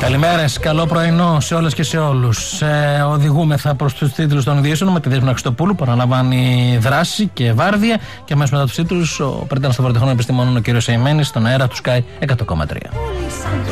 Καλημέρες, καλό πρωινό σε όλες και σε όλους. Οδηγούμεθα προς τους τίτλους των ειδήσεων με τη Δέσποινα Χριστοπούλου που αναλαμβάνει δράση και βάρδια. Και αμέσως μετά τους τίτλους, ο πρίτανας των πρωτοχρόνων επιστημόνων, ο κ. Σεϊμένης, στον αέρα του Sky 100,3.